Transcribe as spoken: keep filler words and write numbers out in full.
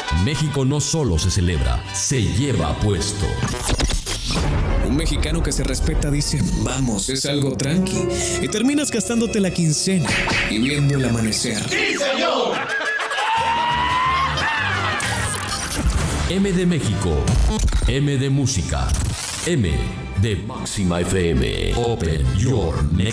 México no solo se celebra, se lleva puesto. Un mexicano que se respeta dice, vamos, es algo tranqui. Y terminas gastándote la quincena y viendo el amanecer. ¡Sí, señor! M de México, M de música, M de Máxima F M. Open your next.